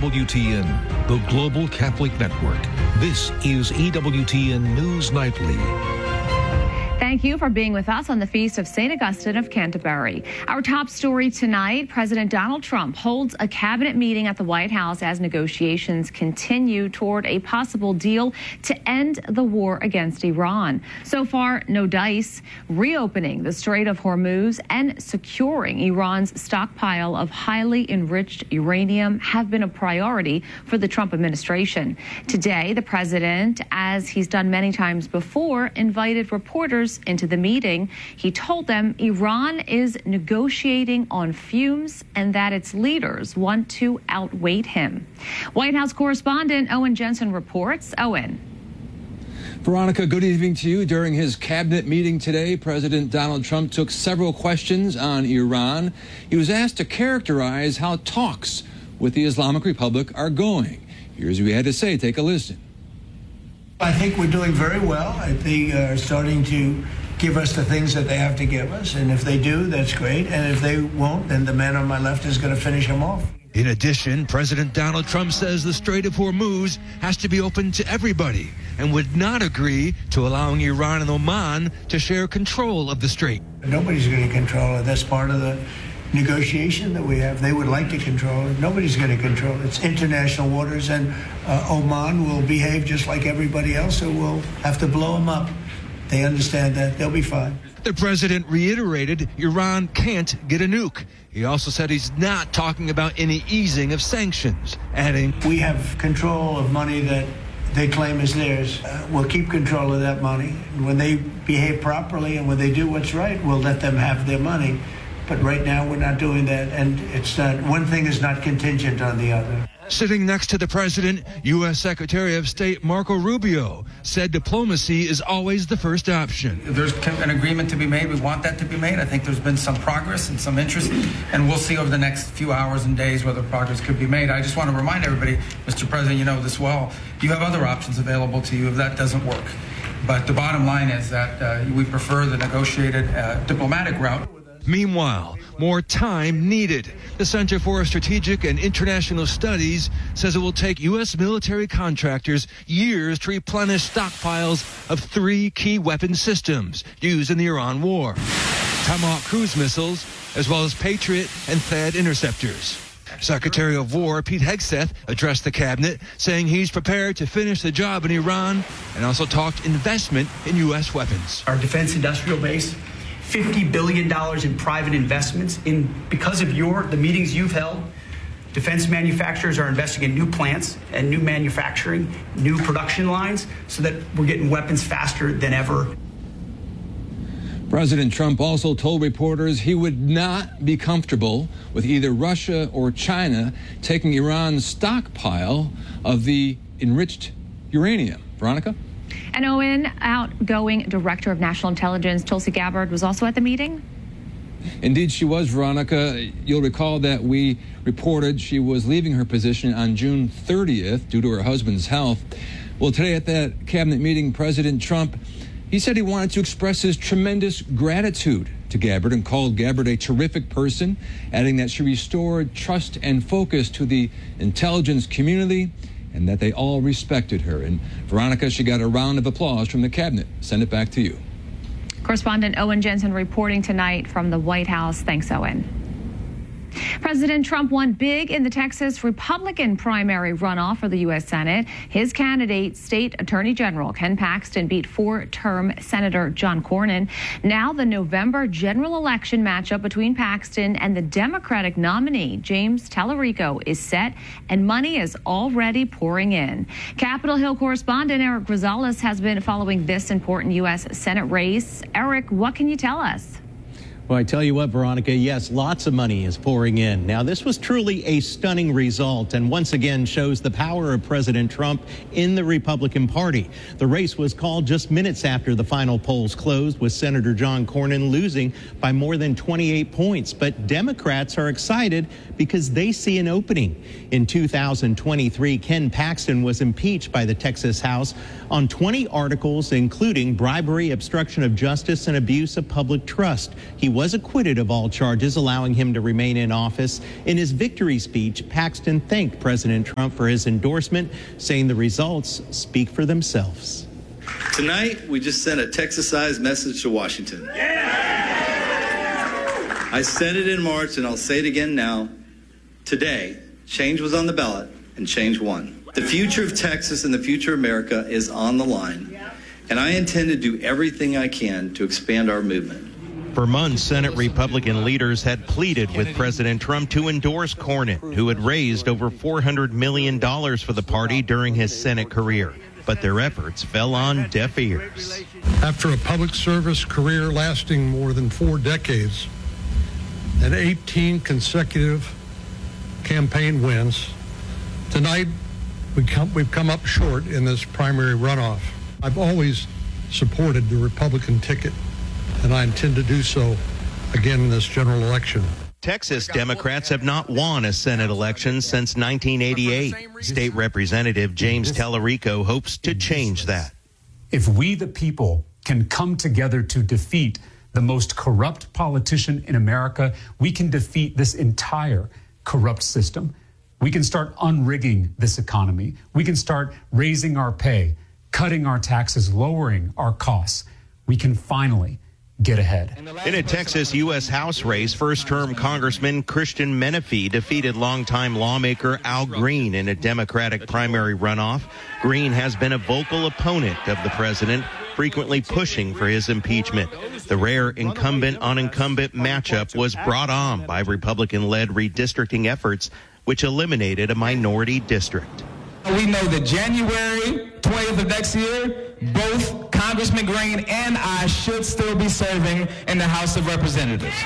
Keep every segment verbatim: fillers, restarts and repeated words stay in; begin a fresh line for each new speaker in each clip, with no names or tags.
W T N, the Global Catholic Network. This is E W T N News Nightly.
Thank you for being with us on the Feast of Saint Augustine of Canterbury. Our top story tonight, President Donald Trump holds a cabinet meeting at the White House as negotiations continue toward a possible deal to end the war against Iran. So far, no dice. Reopening the Strait of Hormuz and securing Iran's stockpile of highly enriched uranium have been a priority for the Trump administration. Today, the president, as he's done many times before, invited reporters into the meeting. He told them Iran is negotiating on fumes and that its leaders want to outweigh him. White House correspondent Owen Jensen reports. Owen.
Veronica, good evening to you. During his cabinet meeting today, President Donald Trump took several questions on Iran. He was asked to characterize how talks with the Islamic Republic are going. Here's what he had to say. Take a listen.
I think we're doing very well. I think they're starting to give us the things that they have to give us. And if they do, that's great. And if they won't, then the man on my left is going to finish them off.
In addition, President Donald Trump says the Strait of Hormuz has to be open to everybody and would not agree to allowing Iran and Oman to share control of the strait.
Nobody's going to control it. That's part of the negotiation that we have. They would like to control it. Nobody's going to control it. It's international waters, and uh, Oman will behave just like everybody else, so we'll have to blow them up. They understand that. They'll be fine.
The president reiterated Iran can't get a nuke. He also said he's not talking about any easing of sanctions, adding,
we have control of money that they claim is theirs. Uh, we'll keep control of that money. And when they behave properly and when they do what's right, we'll let them have their money. But right now, we're not doing that, and it's not, one thing is not contingent on the other.
Sitting next to the president, U S Secretary of State Marco Rubio said diplomacy is always the first option.
There's an agreement to be made. We want that to be made. I think there's been some progress and some interest, and we'll see over the next few hours and days whether progress could be made. I just want to remind everybody, Mister President, you know this well, you have other options available to you if that doesn't work. But the bottom line is that uh, we prefer the negotiated uh, diplomatic route.
Meanwhile, more time needed. The Center for Strategic and International Studies says it will take U S military contractors years to replenish stockpiles of three key weapon systems used in the Iran war. Tomahawk cruise missiles, as well as Patriot and THAAD interceptors. Secretary of War Pete Hegseth addressed the cabinet, saying he's prepared to finish the job in Iran and also talked investment in U S weapons.
Our defense industrial base, fifty billion dollars in private investments. In because of your the meetings you've held, defense manufacturers are investing in new plants and new manufacturing, new production lines, so that we're getting weapons faster than ever.
President Trump also told reporters he would not be comfortable with either Russia or China taking Iran's stockpile of the enriched uranium. Veronica?
And Owen, outgoing Director of National Intelligence Tulsi Gabbard was also at the meeting?
Indeed, she was, Veronica. You'll recall that we reported she was leaving her position on June thirtieth due to her husband's health. Well, today at that cabinet meeting, President Trump, he said he wanted to express his tremendous gratitude to Gabbard and called Gabbard a terrific person, adding that she restored trust and focus to the intelligence community and that they all respected her. And Veronica, she got a round of applause from the cabinet. Send it back to you.
Correspondent Owen Jensen reporting tonight from the White House. Thanks, Owen. President Trump won big in the Texas Republican primary runoff for the U S Senate. His candidate, State Attorney General Ken Paxton, beat four-term Senator John Cornyn. Now the November general election matchup between Paxton and the Democratic nominee, James Tallarico, is set, and money is already pouring in. Capitol Hill correspondent Eric Rosales has been following this important U S Senate race. Eric, what can you tell us?
Well, I tell you what, Veronica, yes, lots of money is pouring in. Now, this was truly a stunning result and once again shows the power of President Trump in the Republican Party. The race was called just minutes after the final polls closed, with Senator John Cornyn losing by more than twenty-eight points. But Democrats are excited because they see an opening. In two thousand twenty-three, Ken Paxton was impeached by the Texas House on twenty articles, including bribery, obstruction of justice, and abuse of public trust. He was acquitted of all charges, allowing him to remain in office. In his victory speech, Paxton thanked President Trump for his endorsement, saying the results speak for themselves.
Tonight, we just sent a Texas-sized message to Washington. Yeah! I said it in March, and I'll say it again now. Today, change was on the ballot, and change won. The future of Texas and the future of America is on the line, and I intend to do everything I can to expand our movement.
For months, Senate Republican leaders had pleaded with President Trump to endorse Cornyn, who had raised over four hundred million dollars for the party during his Senate career. But their efforts fell on deaf ears.
After a public service career lasting more than four decades and eighteen consecutive campaign wins, tonight we come, we've come up short in this primary runoff. I've always supported the Republican ticket, and I intend to do so again in this general election.
Texas Democrats have not won a Senate election since nineteen eighty-eight. State Representative James Tallarico hopes to change that.
If we, the people, can come together to defeat the most corrupt politician in America, we can defeat this entire corrupt system. We can start unrigging this economy. We can start raising our pay, cutting our taxes, lowering our costs. We can finally get ahead.
In a Texas U S House race, first-term Congressman Christian Menefee defeated longtime lawmaker Al Green in a Democratic primary runoff. Green has been a vocal opponent of the president, frequently pushing for his impeachment. The rare incumbent-on-incumbent matchup was brought on by Republican-led redistricting efforts, which eliminated a minority district.
We know that January twentieth of next year, both Congressman Green and I should still be serving in the House of Representatives.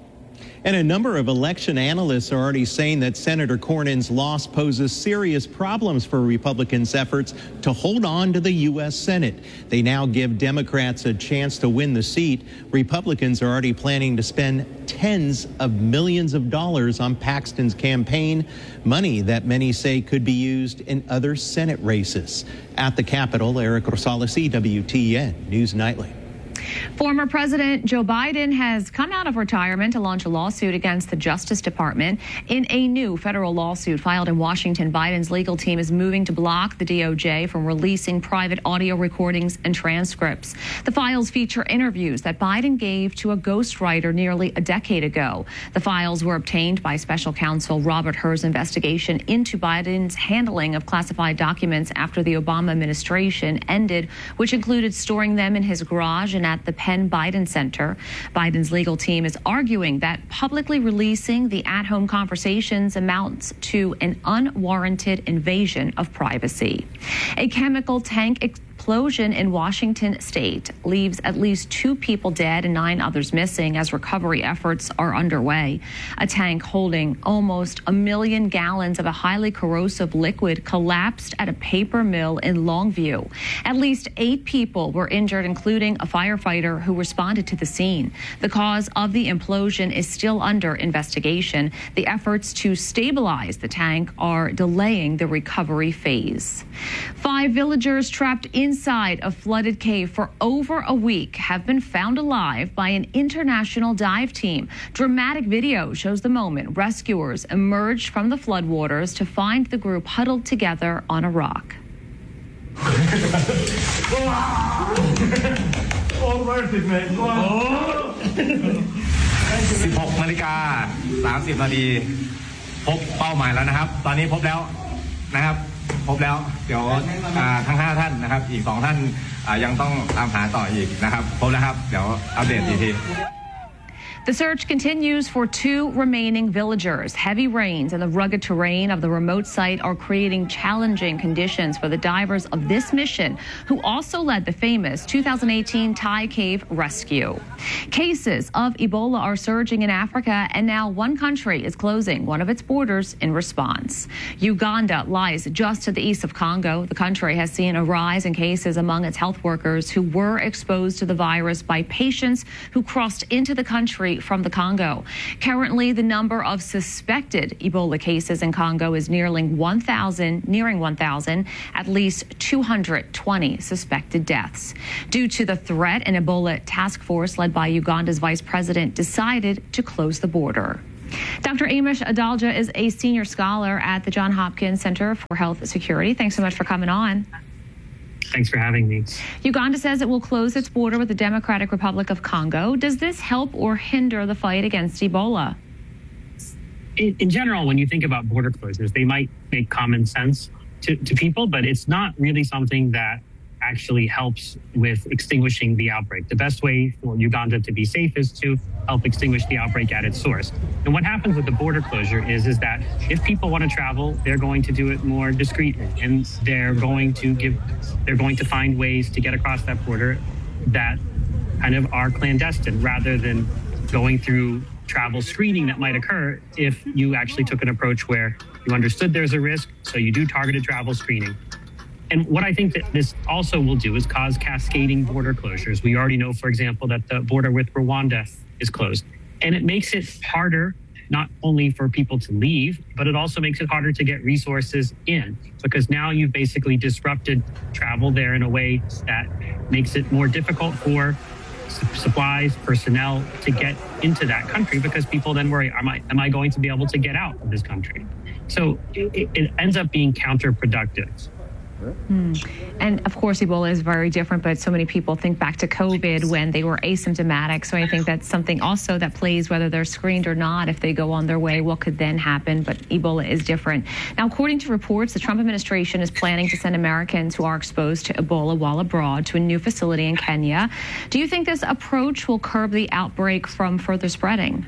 And a number of election analysts are already saying that Senator Cornyn's loss poses serious problems for Republicans' efforts to hold on to the U S Senate. They now give Democrats a chance to win the seat. Republicans are already planning to spend tens of millions of dollars on Paxton's campaign, money that many say could be used in other Senate races. At the Capitol, Eric Rosales, E W T N News Nightly.
Former President Joe Biden has come out of retirement to launch a lawsuit against the Justice Department. In a new federal lawsuit filed in Washington, Biden's legal team is moving to block the D O J from releasing private audio recordings and transcripts. The files feature interviews that Biden gave to a ghostwriter nearly a decade ago. The files were obtained by special counsel Robert Hur's investigation into Biden's handling of classified documents after the Obama administration ended, which included storing them in his garage and at the Penn Biden Center. Biden's legal team is arguing that publicly releasing the at-home conversations amounts to an unwarranted invasion of privacy. A chemical tank explosion in Washington state leaves at least two people dead and nine others missing as recovery efforts are underway. A tank holding almost a million gallons of a highly corrosive liquid collapsed at a paper mill in Longview. At least eight people were injured, including a firefighter who responded to the scene. The cause of the implosion is still under investigation. The efforts to stabilize the tank are delaying the recovery phase. Five villagers trapped inside a flooded cave for over a week have been found alive by an international dive team. Dramatic video shows the moment rescuers emerged from the floodwaters to find the group huddled together on a rock.
สิบหกนาฬิกาสามสิบนาทีพบเป้าหมายแล้วนะครับตอนนี้พบแล้วนะครับพบแล้วเดี๋ยวทั้งห้าท่านนะครับอีกสองท่านยังต้องตามหาต่ออีกนะครับพบแล้วครับเดี๋ยวอัปเดตอีกที
The search continues for two remaining villagers. Heavy rains and the rugged terrain of the remote site are creating challenging conditions for the divers of this mission, who also led the famous two thousand eighteen Thai cave rescue. Cases of Ebola are surging in Africa, and now one country is closing one of its borders in response. Uganda lies just to the east of Congo. The country has seen a rise in cases among its health workers who were exposed to the virus by patients who crossed into the country away from the Congo. Currently, the number of suspected Ebola cases in Congo is nearing one thousand, nearing one thousand, at least two hundred twenty suspected deaths. Due to the threat, an Ebola task force led by Uganda's vice president decided to close the border. Doctor Amish Adalja is a senior scholar at the Johns Hopkins Center for Health Security. Thanks so much for coming on.
Thanks for having me.
Uganda says it will close its border with the Democratic Republic of Congo. Does this help or hinder the fight against Ebola?
In, in general, when you think about border closures, they might make common sense to, to people, but it's not really something that actually helps with extinguishing the outbreak. The best way for Uganda to be safe is to help extinguish the outbreak at its source. And what happens with the border closure is, is that if people want to travel, they're going to do it more discreetly, and they're going to give, they're going to find ways to get across that border that kind of are clandestine, rather than going through travel screening that might occur if you actually took an approach where you understood there's a risk, so you do targeted travel screening. And what I think that this also will do is cause cascading border closures. We already know, for example, that the border with Rwanda is closed. And it makes it harder not only for people to leave, but it also makes it harder to get resources in, because now you've basically disrupted travel there in a way that makes it more difficult for supplies, personnel to get into that country, because people then worry, am I, am I going to be able to get out of this country? So it, it ends up being counterproductive.
Hmm. And of course, Ebola is very different, but so many people think back to COVID when they were asymptomatic. So I think that's something also that plays, whether they're screened or not. If they go on their way, what could then happen? But Ebola is different. Now, according to reports, the Trump administration is planning to send Americans who are exposed to Ebola while abroad to a new facility in Kenya. Do you think this approach will curb the outbreak from further spreading?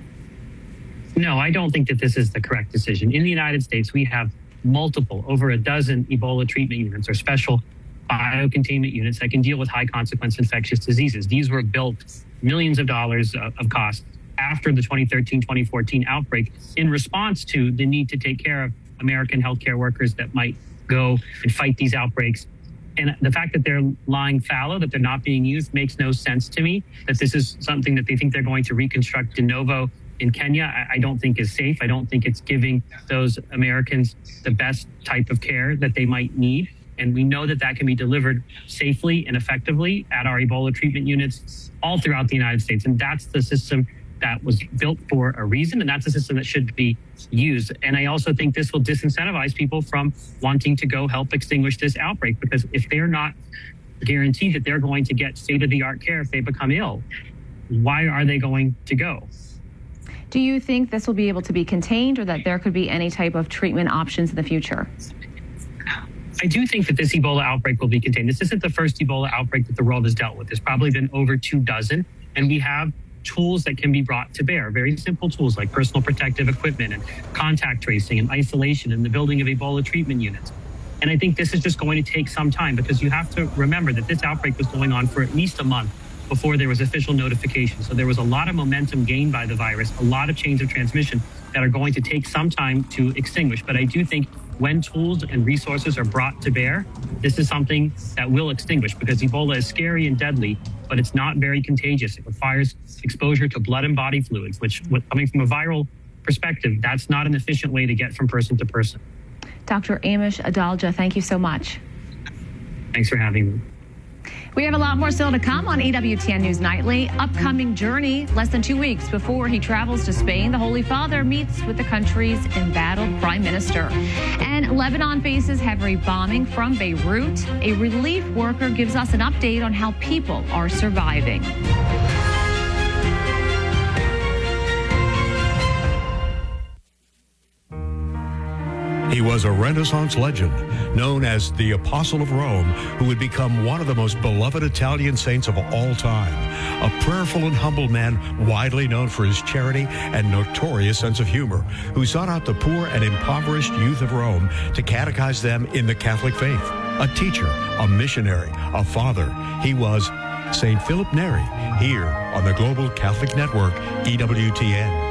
No, I don't think that this is the correct decision. In the United States, we have multiple, over a dozen Ebola treatment units or special biocontainment units that can deal with high consequence infectious diseases. These were built millions of dollars of cost after the twenty thirteen twenty fourteen outbreak in response to the need to take care of American healthcare workers that might go and fight these outbreaks. And the fact that they're lying fallow, that they're not being used, makes no sense to me. That this is something that they think they're going to reconstruct de novo in Kenya, I don't think is safe. I don't think it's giving those Americans the best type of care that they might need. And we know that that can be delivered safely and effectively at our Ebola treatment units all throughout the United States. And that's the system that was built for a reason, and that's a system that should be used. And I also think this will disincentivize people from wanting to go help extinguish this outbreak, because if they're not guaranteed that they're going to get state-of-the-art care if they become ill, why are they going to go?
Do you think this will be able to be contained, or that there could be any type of treatment options in the future?
I do think that this Ebola outbreak will be contained. This isn't the first Ebola outbreak that the world has dealt with. There's probably been over two dozen, and we have tools that can be brought to bear, very simple tools like personal protective equipment and contact tracing and isolation and the building of Ebola treatment units. And I think this is just going to take some time, because you have to remember that this outbreak was going on for at least a month before there was official notification. So there was a lot of momentum gained by the virus, a lot of chains of transmission that are going to take some time to extinguish. But I do think when tools and resources are brought to bear, this is something that will extinguish, because Ebola is scary and deadly, but it's not very contagious. It requires exposure to blood and body fluids, which, coming from a viral perspective, that's not an efficient way to get from person to person.
Doctor Amish Adalja, thank you so much.
Thanks for having me.
We have a lot more still to come on E W T N News Nightly. Upcoming journey, less than two weeks before he travels to Spain, the Holy Father meets with the country's embattled prime minister. And Lebanon faces heavy bombing from Beirut. A relief worker gives us an update on how people are surviving.
He was a Renaissance legend, known as the Apostle of Rome, who would become one of the most beloved Italian saints of all time. A prayerful and humble man, widely known for his charity and notorious sense of humor, who sought out the poor and impoverished youth of Rome to catechize them in the Catholic faith. A teacher, a missionary, a father, he was Saint Philip Neri, here on the Global Catholic Network, E W T N.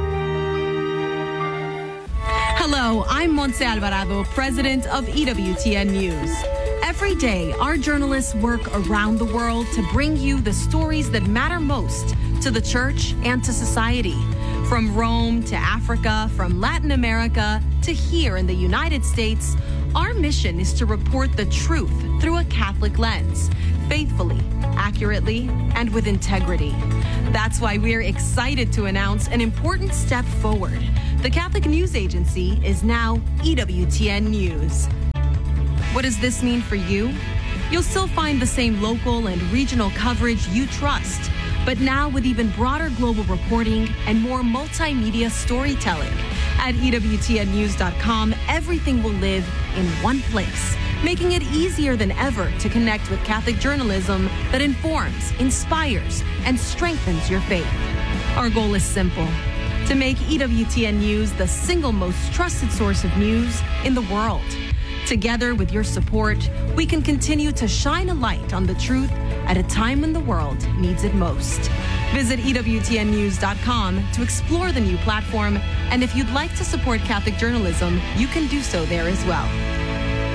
Hello, I'm Montse Alvarado, president of E W T N News. Every day, our journalists work around the world to bring you the stories that matter most to the church and to society. From Rome to Africa, from Latin America to here in the United States, our mission is to report the truth through a Catholic lens, faithfully, accurately, and with integrity. That's why we're excited to announce an important step forward. The Catholic News Agency is now E W T N News. What does this mean for you? You'll still find the same local and regional coverage you trust, but now with even broader global reporting and more multimedia storytelling. At E W T N news dot com, everything will live in one place, making it easier than ever to connect with Catholic journalism that informs, inspires, and strengthens your faith. Our goal is simple: to make E W T N News the single most trusted source of news in the world. Together with your support, we can continue to shine a light on the truth at a time when the world needs it most. Visit E W T N news dot com to explore the new platform, and if you'd like to support Catholic journalism, you can do so there as well.